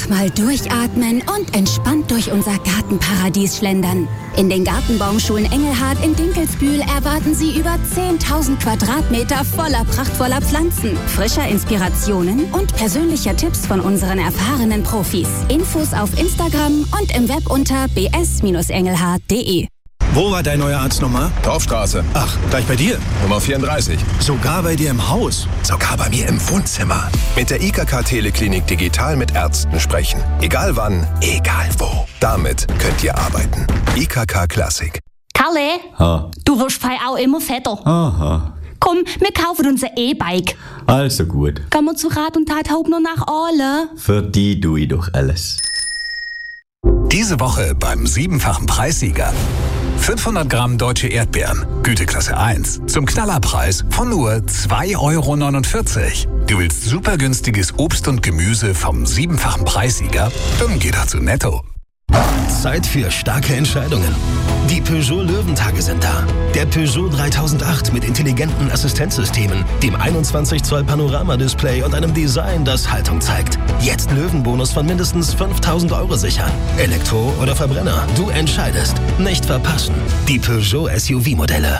Einfach mal durchatmen und entspannt durch unser Gartenparadies schlendern. In den Gartenbaumschulen Engelhard in Dinkelsbühl erwarten Sie über 10.000 Quadratmeter voller prachtvoller Pflanzen, frischer Inspirationen und persönlicher Tipps von unseren erfahrenen Profis. Infos auf Instagram und im Web unter bs-engelhard.de. Wo war dein neuer Arzt nochmal? Dorfstraße. Ach, gleich bei dir? Nummer 34. Sogar bei dir im Haus? Sogar bei mir im Wohnzimmer. Mit der IKK Teleklinik digital mit Ärzten sprechen. Egal wann, egal wo. Damit könnt ihr arbeiten. IKK Klassik. Kalle, du wirst auch immer fetter. Aha. Komm, wir kaufen uns ein E-Bike. Also gut. Gehen wir zu Rat und Tat Hauptner nach Aale. Für die tue ich doch alles. Diese Woche beim 7-fachen Preissieger. 500 Gramm deutsche Erdbeeren, Güteklasse 1, zum Knallerpreis von nur 2,49 €. Du willst super günstiges Obst und Gemüse vom 7-fachen Preissieger? Dann geh doch zu Netto. Zeit für starke Entscheidungen. Die Peugeot Löwentage sind da. Der Peugeot 3008 mit intelligenten Assistenzsystemen, dem 21 Zoll Panoramadisplay und einem Design, das Haltung zeigt. Jetzt Löwenbonus von mindestens 5.000 € sichern. Elektro oder Verbrenner, du entscheidest. Nicht verpassen. Die Peugeot SUV-Modelle.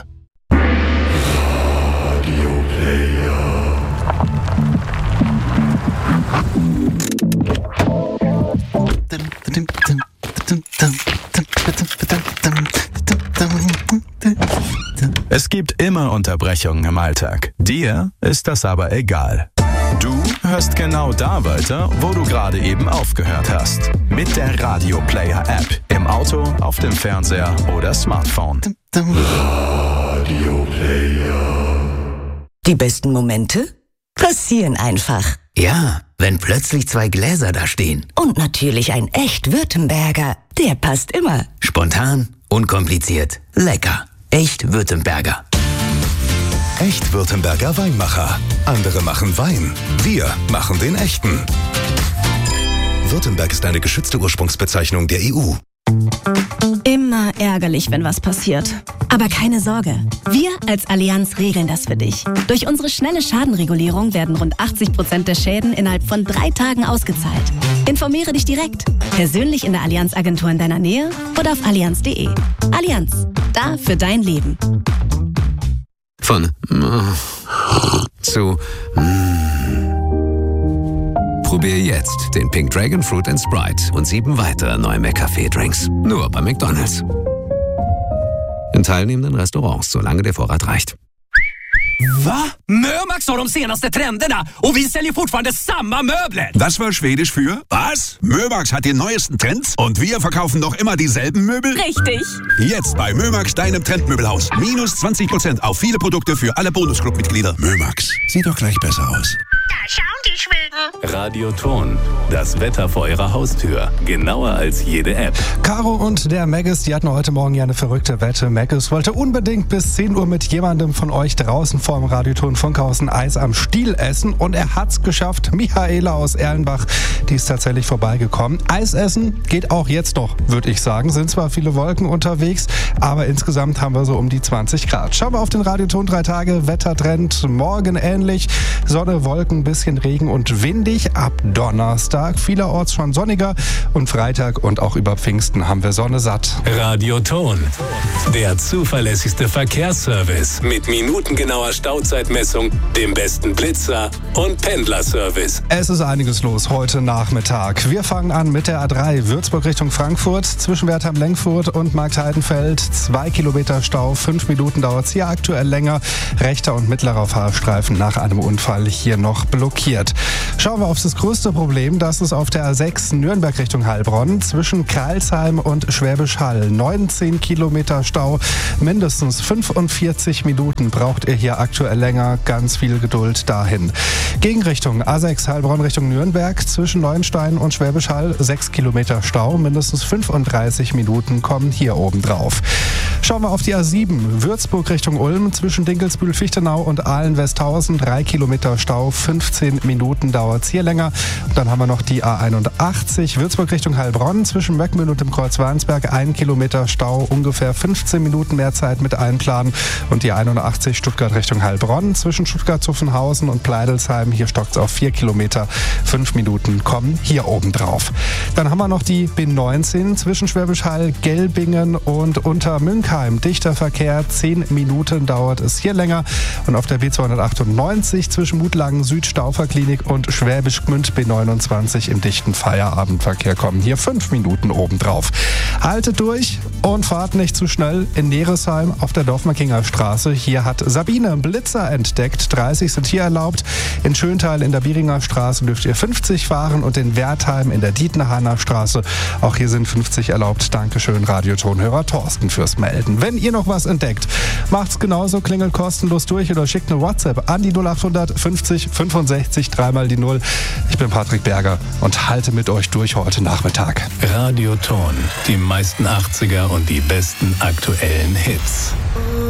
Es gibt immer Unterbrechungen im Alltag. Dir ist das aber egal. Du hörst genau da weiter, wo du gerade eben aufgehört hast. Mit der Radio Player App. Im Auto, auf dem Fernseher oder Smartphone. Radio Player. Die besten Momente passieren einfach. Ja, wenn plötzlich 2 Gläser da stehen. Und natürlich ein echt Württemberger. Der passt immer. Spontan, unkompliziert, lecker. Echt Württemberger. Echt Württemberger Weinmacher. Andere machen Wein. Wir machen den echten. Württemberg ist eine geschützte Ursprungsbezeichnung der EU. Immer ärgerlich, wenn was passiert. Aber keine Sorge. Wir als Allianz regeln das für dich. Durch unsere schnelle Schadenregulierung werden rund 80% der Schäden innerhalb von 3 Tagen ausgezahlt. Informiere dich direkt. Persönlich in der Allianz-Agentur in deiner Nähe oder auf allianz.de. Allianz. Da für dein Leben. Von zu Probier jetzt den Pink Dragon Fruit & Sprite und 7 weitere neue McCafé-Drinks. Nur bei McDonald's. In teilnehmenden Restaurants, solange der Vorrat reicht. Va? Mömax har de senaste trenderna och vi säljer fortfarande samma möbler. Das war Schwedisch für was? Mömax hat die neuesten Trends und wir verkaufen noch immer dieselben Möbel? Richtig. Jetzt bei Mömax, deinem Trendmöbelhaus. Minus 20% auf viele Produkte für alle Bonusclub-Mitglieder. Mömax, sieht doch gleich besser aus. Da schauen die Schweden. Radioton, das Wetter vor Ihrer Haustür. Genauer als jede App. Caro und der Maggis, die hatten heute Morgen ja eine verrückte Wette. Maggis wollte unbedingt bis 10 Uhr mit jemandem von euch draußen vorm Radioton Funkhaus ein Eis am Stiel essen. Und er hat's geschafft. Michaela aus Erlenbach, die ist tatsächlich vorbeigekommen. Eis essen geht auch jetzt noch, würde ich sagen. Sind zwar viele Wolken unterwegs, aber insgesamt haben wir so um die 20 Grad. Schauen wir auf den Radioton 3 Tage. Wettertrend morgen ähnlich. Sonne, Wolken, bisschen Regen und windig. Ab Donnerstag vielerorts schon sonniger. Und Freitag und auch über Pfingsten haben wir Sonne satt. Radioton, der zuverlässigste Verkehrsservice mit minutengenauer Stauzeitmessung, dem besten Blitzer und Pendlerservice. Es ist einiges los heute Nachmittag. Wir fangen an mit der A3 Würzburg Richtung Frankfurt. Zwischen Wertheim-Lenkfurt und Marktheidenfeld 2 Kilometer Stau. 5 Minuten dauert es hier aktuell länger. Rechter und mittlerer Fahrstreifen nach einem Unfall hier noch blockiert. Schauen wir auf das größte Problem. Das ist auf der A6 Nürnberg Richtung Heilbronn. Zwischen Kreilsheim und Schwäbisch Hall 19 Kilometer Stau. Mindestens 45 Minuten braucht ihr hier aktuell länger. Ganz viel Geduld dahin. Gegenrichtung A6 Heilbronn Richtung Nürnberg. Zwischen Neuenstein und Schwäbisch Hall 6 Kilometer Stau. Mindestens 35 Minuten kommen hier oben drauf. Schauen wir auf die A7 Würzburg Richtung Ulm. Zwischen Dinkelsbühl, Fichtenau und Aalen-Westhausen 3 Kilometer Stau. 15 Minuten dauert dauert es hier länger. Und dann haben wir noch die A81 Würzburg Richtung Heilbronn zwischen Möckmühl und dem Kreuz Warnsberg. 1 Kilometer Stau, ungefähr 15 Minuten mehr Zeit mit einplanen. Und die 81 Stuttgart Richtung Heilbronn zwischen Stuttgart-Zuffenhausen und Pleidelsheim. Hier stockt es auf 4 Kilometer. 5 Minuten kommen hier oben drauf. Dann haben wir noch die B19 zwischen Schwäbisch Hall, Gelbingen und Untermünkheim. Dichter Verkehr, 10 Minuten dauert es hier länger. Und auf der B298 zwischen Mutlangen Süd, Stauferklinik und Schwäbisch Gmünd B29 im dichten Feierabendverkehr kommen hier 5 Minuten obendrauf. Haltet durch und fahrt nicht zu schnell in Neresheim auf der Dorfmarkinger Straße. Hier hat Sabine Blitzer entdeckt. 30 sind hier erlaubt. In Schöntal in der Bieringer Straße dürft ihr 50 fahren und in Wertheim in der Dietenhaner Straße. Auch hier sind 50 erlaubt. Dankeschön, Radiotonhörer Thorsten, fürs Melden. Wenn ihr noch was entdeckt, macht's genauso, klingelt kostenlos durch oder schickt eine WhatsApp an die 0800 50 65 3 die 0. Ich bin Patrick Berger und halte mit euch durch heute Nachmittag. Radioton, die meisten 80er und die besten aktuellen Hits.